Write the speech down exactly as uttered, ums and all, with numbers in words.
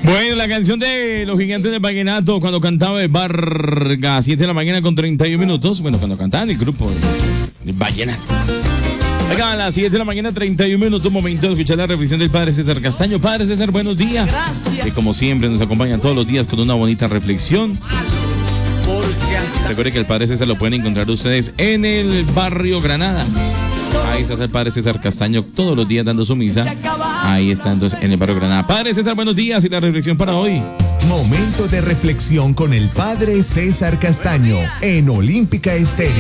Bueno, la canción de los Gigantes del Vallenato cuando cantaba el Vargas, siete de la mañana con treinta y un minutos. Bueno, cuando cantaban el grupo de Vallenato. Acá a las siete de la mañana, treinta y un minutos, momento de escuchar la reflexión del Padre César Castaño. Padre César, buenos días. Gracias. Que como siempre nos acompañan todos los días con una bonita reflexión. Recuerden que el Padre César lo pueden encontrar ustedes en el barrio Granada. Ahí está el Padre César Castaño todos los días dando su misa. Ahí está entonces en el barrio Granada. Padre César, buenos días y la reflexión para hoy. Momento de reflexión con el Padre César Castaño en Olímpica Estéreo.